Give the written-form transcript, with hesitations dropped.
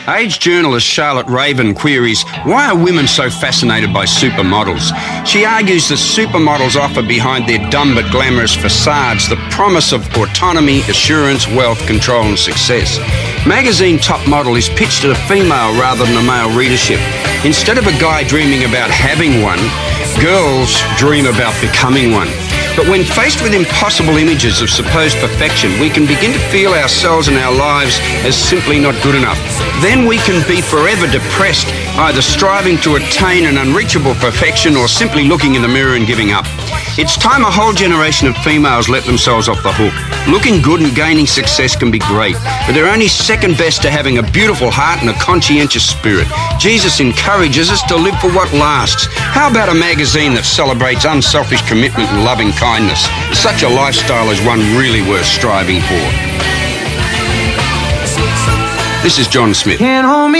Age journalist Charlotte Raven queries, why are women so fascinated by supermodels? She argues that supermodels offer behind their dumb but glamorous facades the promise of autonomy, assurance, wealth, control and success. Magazine Top Model is pitched at a female rather than a male readership. Instead of a guy dreaming about having one, girls dream about becoming one. But when faced with impossible images of supposed perfection, we can begin to feel ourselves and our lives as simply not good enough. Then we can be forever depressed, either striving to attain an unreachable perfection or simply looking in the mirror and giving up. It's time a whole generation of females let themselves off the hook. Looking good and gaining success can be great, but they're only second best to having a beautiful heart and a conscientious spirit. Jesus encourages us to live for what lasts. How about a magazine that celebrates unselfish commitment and loving kindness? Such a lifestyle is one really worth striving for. This is John Smith.